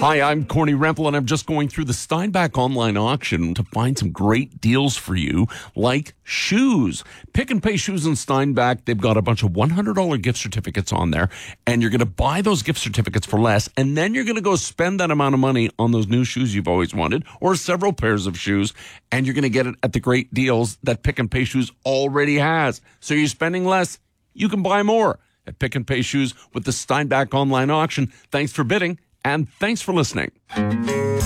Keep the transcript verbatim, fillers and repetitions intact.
Hi, I'm Corny Rempel, and I'm just going through the Steinbach online auction to find some great deals for you, like shoes. Pick and Pay Shoes in Steinbach. They've got a bunch of one hundred dollars gift certificates on there, and you're going to buy those gift certificates for less, and then you're going to go spend that amount of money on those new shoes you've always wanted, or several pairs of shoes, and you're going to get it at the great deals that Pick and Pay Shoes already has. So you're spending less, you can buy more at Pick and Pay Shoes with the Steinbach online auction. Thanks for bidding, and thanks for listening.